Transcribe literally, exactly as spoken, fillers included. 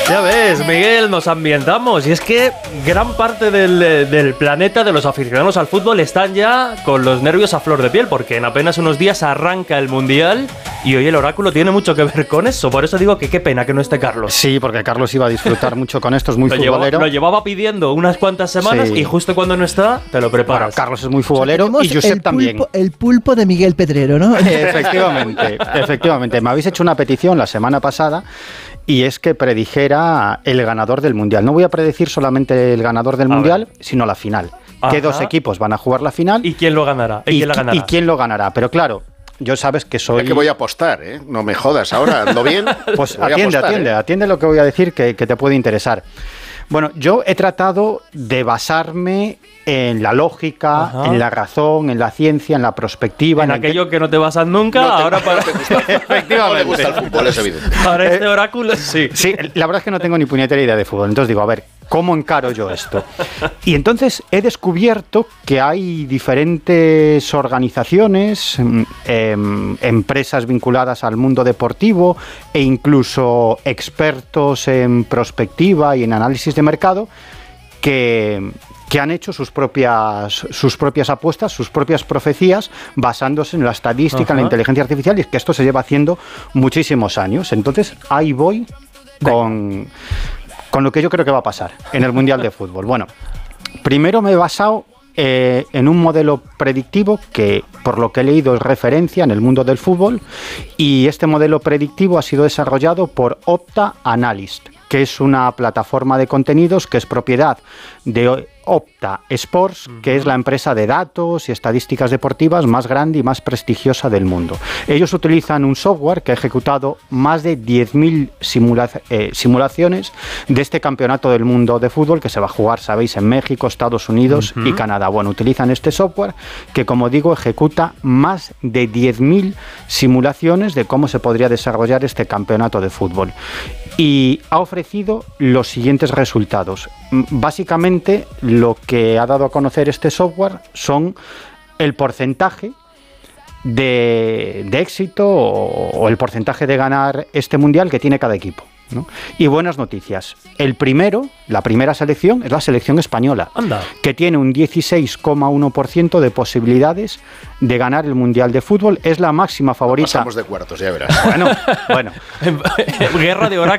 Ya ves, Miguel, nos ambientamos. Y es que gran parte del, del planeta, de los aficionados al fútbol, están ya con los nervios a flor de piel, porque en apenas unos días arranca el Mundial y hoy el oráculo tiene mucho que ver con eso. Por eso digo que qué pena que no esté Carlos. Sí, porque Carlos iba a disfrutar mucho con esto, es muy lo futbolero. Llevaba, lo llevaba pidiendo unas cuantas semanas, sí. Y justo cuando no está, te lo preparas. Bueno, Carlos es muy futbolero, o sea, y Josep el también. Pulpo, el pulpo de Miguel Pedrero, ¿no? Efectivamente, efectivamente. Me habéis hecho una petición la semana pasada y es que predijera el ganador del Mundial. No voy a predecir solamente el ganador del a Mundial, ver. sino la final. Ajá. ¿Qué dos equipos van a jugar la final? ¿Y quién lo ganará? ¿Y, y, quién la ganará? ¿Y quién lo ganará? Pero claro, yo sabes que soy... Es que voy a apostar, ¿eh? No me jodas ahora, ¿ando bien? Pues atiende, apostar, atiende, ¿eh? atiende lo que voy a decir que, que te puede interesar. Bueno, yo he tratado de basarme en la lógica, ajá, en la razón, en la ciencia, en la prospectiva. En, en aquello que... que no te basas nunca, no te, ahora para... No te gusta, efectivamente. No le gusta el fútbol, es evidente. Para este oráculo, sí. Sí, la verdad es que no tengo ni puñetera idea de fútbol. Entonces digo, a ver, ¿cómo encaro yo esto? Y entonces he descubierto que hay diferentes organizaciones, eh, empresas vinculadas al mundo deportivo e incluso expertos en prospectiva y en análisis de mercado que... que han hecho sus propias, sus propias apuestas, sus propias profecías, basándose en la estadística, ajá, en la inteligencia artificial, y es que esto se lleva haciendo muchísimos años. Entonces, ahí voy con, con lo que yo creo que va a pasar en el Mundial de Fútbol. Bueno, primero me he basado eh, en un modelo predictivo que, por lo que he leído, es referencia en el mundo del fútbol, y este modelo predictivo ha sido desarrollado por Opta Analyst, que es una plataforma de contenidos que es propiedad de Opta Sports, uh-huh, que es la empresa de datos y estadísticas deportivas más grande y más prestigiosa del mundo. Ellos utilizan un software que ha ejecutado más de diez mil simula- eh, simulaciones de este campeonato del mundo de fútbol que se va a jugar, sabéis, en México, Estados Unidos, uh-huh, y Canadá. Bueno, utilizan este software que, como digo, ejecuta más de diez mil simulaciones de cómo se podría desarrollar este campeonato de fútbol. Y ha ofrecido los siguientes resultados. Básicamente, lo que ha dado a conocer este software son el porcentaje de, de éxito o, o el porcentaje de ganar este mundial que tiene cada equipo, ¿no? Y buenas noticias. El primero, la primera selección, es la selección española, Anda. que tiene un dieciséis coma uno por ciento de posibilidades de ganar el Mundial de Fútbol. Es la máxima favorita. Pasamos de cuartos, ya verás. Bueno, bueno. Guerra de oráculos.